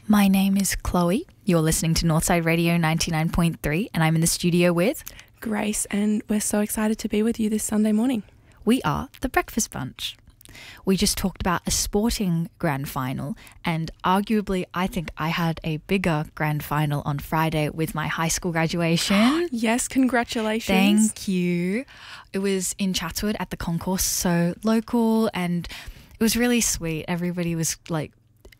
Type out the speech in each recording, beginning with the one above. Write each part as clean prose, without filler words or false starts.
My name is Chloe. You're listening to Northside Radio 99.3 and I'm in the studio with Grace, and we're so excited to be with you this Sunday morning. We are the Breakfast Bunch. We just talked about a sporting grand final, and arguably I think I had a bigger grand final on Friday with my high school graduation. Yes, congratulations. Thank you. It was in Chatswood at the concourse, so local, and it was really sweet. Everybody was like,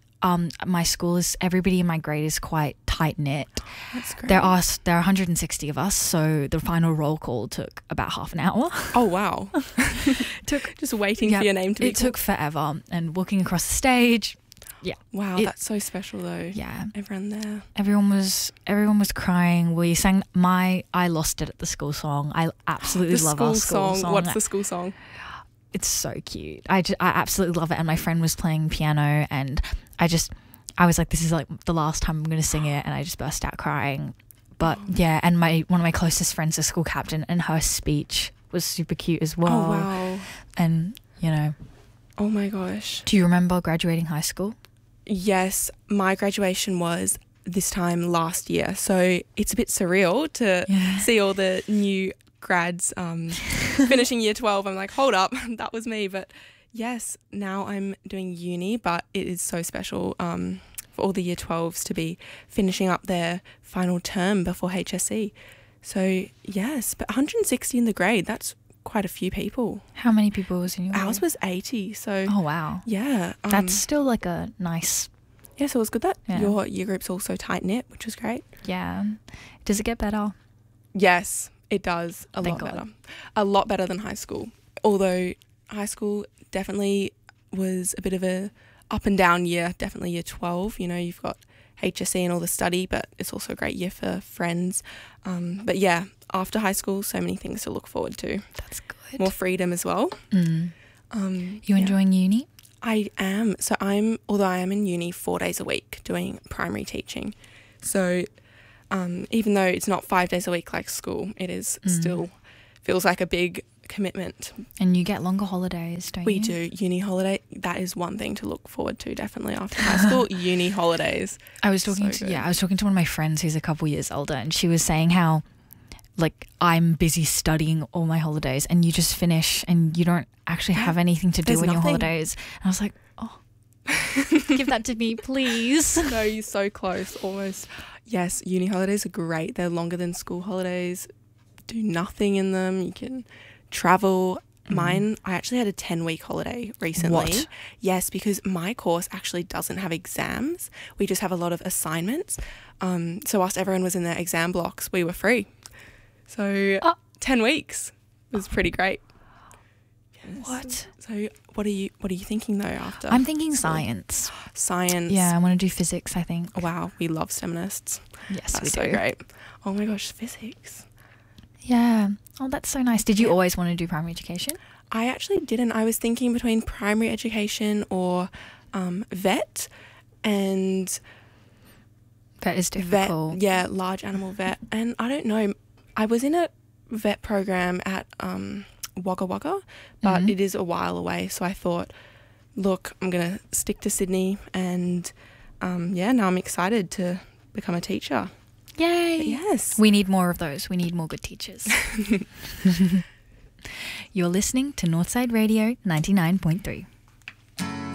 my school is, everybody in my grade is quite tight-knit. That's great. There are 160 of us, so the final roll call took about half an hour. Oh, wow. Took just waiting for your name to be It took forever, and walking across the stage. Yeah. Wow, that's so special though. Yeah. Everyone there. Everyone was crying. We sang I Lost It at the school song. I absolutely love our school song. What's the school song? It's so cute. I absolutely love it. And my friend was playing piano, and I was like, this is like the last time I'm going to sing it, and I just burst out crying. But yeah, and one of my closest friends, the school captain, and her speech was super cute as well. Oh, wow. And, oh my gosh. Do you remember graduating high school? Yes, my graduation was this time last year, so it's a bit surreal to see all the new grads finishing year 12. I'm like, hold up, that was me. But yes, now I'm doing uni, but it is so special for all the year 12s to be finishing up their final term before HSC. So yes, but 160 in the grade, that's quite a few people. How many people was in your grade? Ours was 80. So oh wow. Yeah. That's still like a nice. Yeah, so it was good that your year group's also tight knit, which was great. Yeah. Does it get better? Yes, it does. A lot better. A lot better than high school. Although high school definitely was a bit of a up and down year. Definitely year 12. You've got HSC and all the study, but it's also a great year for friends. But yeah, after high school, so many things to look forward to. That's good. More freedom as well. You enjoying uni? I am. So although I am in uni 4 days a week doing primary teaching. So even though it's not 5 days a week like school, it is still feels like a big commitment. And you get longer holidays, don't you? We do. Uni holiday, that is one thing to look forward to definitely after high school. Uni holidays. I was talking to one of my friends who's a couple years older, and she was saying how like I'm busy studying all my holidays, and you just finish and you don't actually have anything to do on your holidays. And I was like, oh, give that to me, please. No, you're so close. Almost. Yes, uni holidays are great. They're longer than school holidays. Do nothing in them. You can travel. Mine, I actually had a 10-week holiday recently. What? Yes, because my course actually doesn't have exams. We just have a lot of assignments. So whilst everyone was in their exam blocks, we were free. So 10 weeks was pretty great. Yes. What? So what are you thinking though after? I'm thinking science. Science. Yeah, I want to do physics, I think. Wow, we love STEMinists. Yes, that's we so do. great. Oh my gosh, physics. Yeah. Oh, that's so nice. Did you always want to do primary education? I actually didn't. I was thinking between primary education or vet, and vet is difficult. Vet, yeah, large animal vet. And I don't know, I was in a vet program at Wagga Wagga, but it is a while away. So I thought, look, I'm going to stick to Sydney, and now I'm excited to become a teacher. Yay. But yes. We need more of those. We need more good teachers. You're listening to Northside Radio 99.3.